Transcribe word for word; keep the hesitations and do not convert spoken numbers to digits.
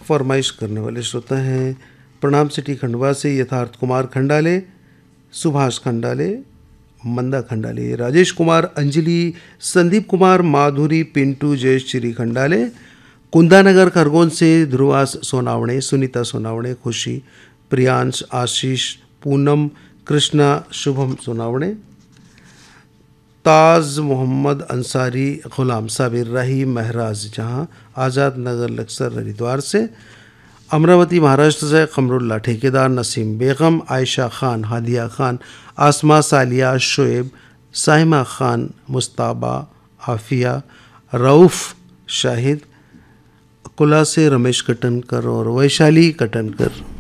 फरमाइश करने वाले श्रोता हैं प्रणाम सिटी खंडवा से यथार्थ कुमार खंडाले, सुभाष खंडाले, मंदा खंडाले, राजेश कुमार, अंजलि, संदीप कुमार, माधुरी, पिंटू, जयश्री खंडाले, कुंदानगर खरगोन से ध्रुवास सोनावणे, सुनीता सोनावणे, खुशी, प्रियांश, आशीष, पूनम, कृष्णा, शुभम सोनावणे, ताज मोहम्मद अंसारी, गुलाम साबिर राही, महराज जहां, आज़ाद नगर लक्सर हरिद्वार से, अमरावती महाराष्ट्र से कमरुल्ला ठेकेदार, नसीम बेगम, आयशा खान, हादिया खान, आसमा, सालिया, शोएब, साहिमा खान, मुस्ताबा, आफिया, रऊफ़ शाहिद, कुला से रमेश कटनकर और वैशाली कटनकर।